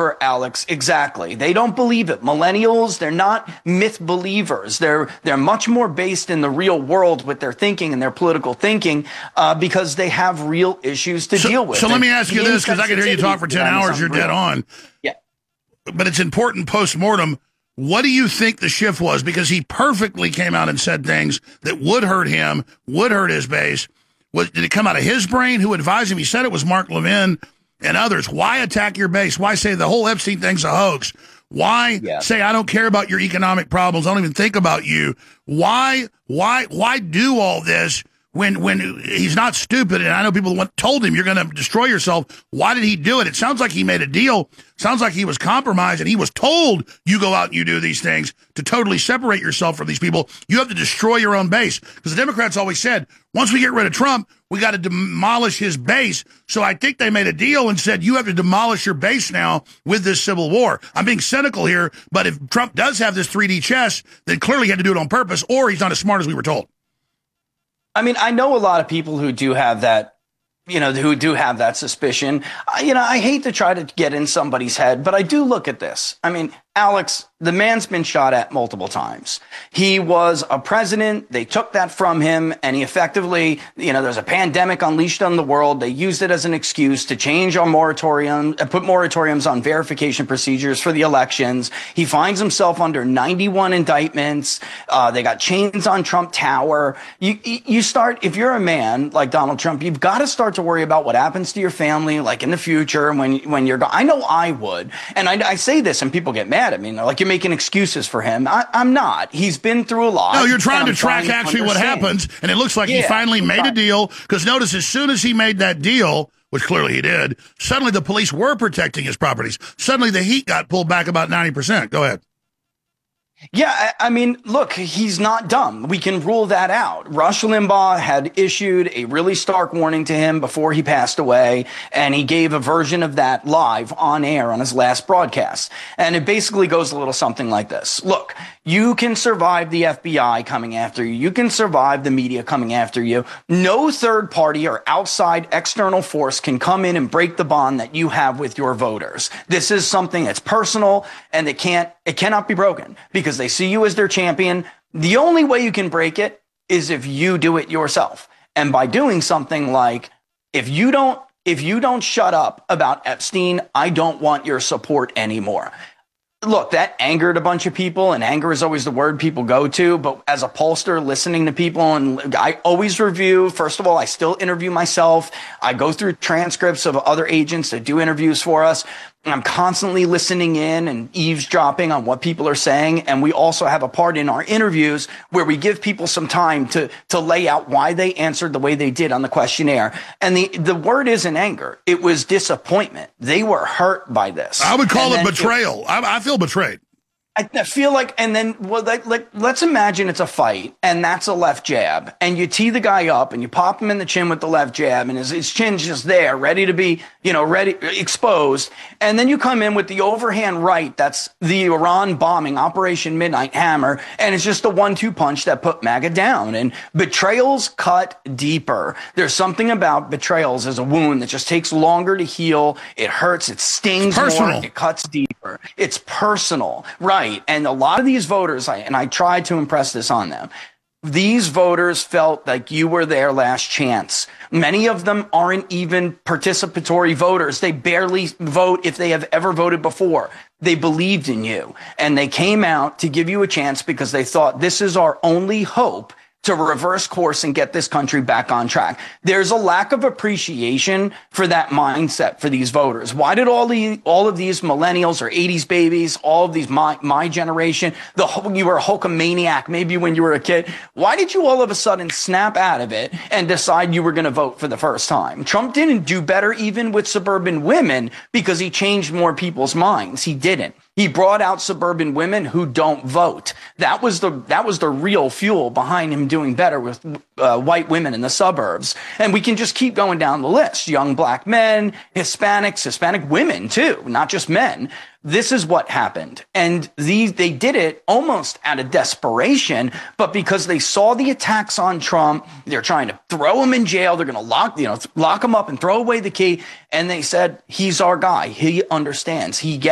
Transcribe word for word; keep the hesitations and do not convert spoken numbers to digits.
over, Alex. Exactly. They don't believe it. Millennials, they're not myth believers. They're they're much more based in the real world with their thinking and their political thinking uh, because they have real issues to so, deal with. So let me ask the you this, because I could hear you talk for ten hours. You're dead on. Yeah. But it's important post-mortem. What do you think the shift was? Because he perfectly came out and said things that would hurt him, would hurt his base. Was, did it come out of his brain? Who advised him? He said it was Mark Levin and others. Why attack your base? Why say the whole Epstein thing's a hoax? Why yeah. say I don't care about your economic problems? I don't even think about you. Why, why, why do all this when when he's not stupid? And I know people went, told him you're going to destroy yourself. Why did he do it? It sounds like he made a deal. Sounds like he was compromised, and he was told you go out and you do these things to totally separate yourself from these people. You have to destroy your own base, because the Democrats always said once we get rid of Trump, we got to demolish his base. So I think they made a deal and said you have to demolish your base now with this civil war. I'm being cynical here, but if Trump does have this three D chess, then clearly he had to do it on purpose, or he's not as smart as we were told. I mean, I know a lot of people who do have that, you know, who do have that suspicion. I, you know, I hate to try to get in somebody's head, but I do look at this. I mean, Alex, the man's been shot at multiple times. He was a president. They took that from him, and he effectively, you know, there's a pandemic unleashed on the world. They used it as an excuse to change our moratorium, uh, put moratoriums on verification procedures for the elections. He finds himself under ninety-one indictments. Uh, they got chains on Trump Tower. You, you start, if you're a man like Donald Trump, you've got to start to worry about what happens to your family, like in the future when, when you're gone. I know I would. And I, I say this and people get mad. I mean, like you're making excuses for him. I, I'm not. He's been through a lot. No, you're trying to track trying actually to what happens, and it looks like yeah, he finally made right. a deal, because notice as soon as he made that deal, which clearly he did, suddenly the police were protecting his properties. Suddenly the heat got pulled back about ninety percent. Go ahead. Yeah, I mean, look, he's not dumb. We can rule that out. Rush Limbaugh had issued a really stark warning to him before he passed away, and he gave a version of that live on air on his last broadcast. And it basically goes a little something like this. Look, you can survive the F B I coming after you. You can survive the media coming after you. No third party or outside external force can come in and break the bond that you have with your voters. This is something that's personal, and it can't, it cannot be broken, because they see you as their champion. The only way you can break it is if you do it yourself. And by doing something like, if you don't, if you don't shut up about Epstein, I don't want your support anymore. Look, that angered a bunch of people, and anger is always the word people go to. But as a pollster, listening to people, and I always review, first of all, I still interview myself. I go through transcripts of other agents that do interviews for us. I'm constantly listening in and eavesdropping on what people are saying. And we also have a part in our interviews where we give people some time to, to lay out why they answered the way they did on the questionnaire. And the, the word isn't anger. It was disappointment. They were hurt by this. I would call and it betrayal. It, I, I feel betrayed. I feel like, and then, well, like, like, let's imagine it's a fight, and that's a left jab, and you tee the guy up, and you pop him in the chin with the left jab, and his, his chin's just there, ready to be, you know, ready, exposed, and then you come in with the overhand right, that's the Iran bombing, Operation Midnight Hammer, and it's just a one two punch that put MAGA down, and betrayals cut deeper. There's something about betrayals as a wound that just takes longer to heal, it hurts, it stings more, it cuts deeper, it's personal, right? And a lot of these voters, and I tried to impress this on them, these voters felt like you were their last chance. Many of them aren't even participatory voters. They barely vote if they have ever voted before. They believed in you, and they came out to give you a chance because they thought this is our only hope to reverse course and get this country back on track. There's a lack of appreciation for that mindset for these voters. Why did all the all of these millennials or eighties babies, all of these my my generation, the you were a Hulkamaniac maybe when you were a kid, why did you all of a sudden snap out of it and decide you were going to vote for the first time? Trump didn't do better even with suburban women because he changed more people's minds. He didn't. He brought out suburban women who don't vote. That was the that was the real fuel behind him doing better with uh, white women in the suburbs. And we can just keep going down the list. Young black men, Hispanics, Hispanic women too, not just men. This is what happened. And these, they did it almost out of desperation, but because they saw the attacks on Trump, they're trying to throw him in jail. They're going to lock, you know, lock him up and throw away the key. And they said, he's our guy. He understands. He gets